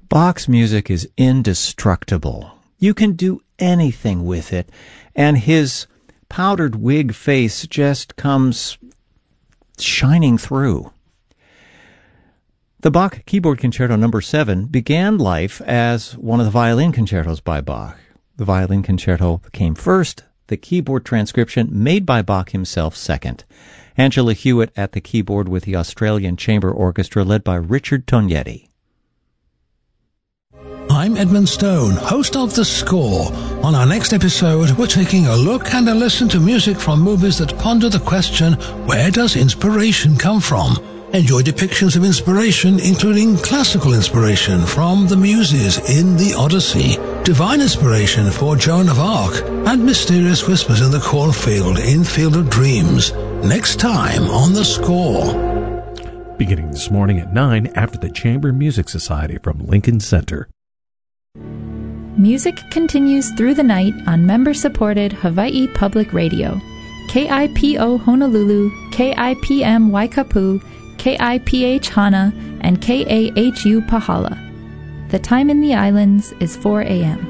Bach's music is indestructible. You can do anything with it, and his powdered wig face just comes shining through. The Bach Keyboard Concerto No. 7 began life as one of the violin concertos by Bach. The violin concerto came first, the keyboard transcription made by Bach himself second. Angela Hewitt at the keyboard with the Australian Chamber Orchestra led by Richard Tognetti. I'm Edmund Stone, host of The Score. On our next episode, we're taking a look and a listen to music from movies that ponder the question, where does inspiration come from? Enjoy depictions of inspiration, including classical inspiration from the Muses in the Odyssey, divine inspiration for Joan of Arc, and mysterious whispers in the cornfield in Field of Dreams. Next time on The Score. Beginning this morning at 9 after the Chamber Music Society from Lincoln Center. Music continues through the night on member-supported Hawaii Public Radio. KIPO Honolulu, KIPM Waikapu, KIPH Hana, and KAHU Pahala. The time in the islands is 4 a.m.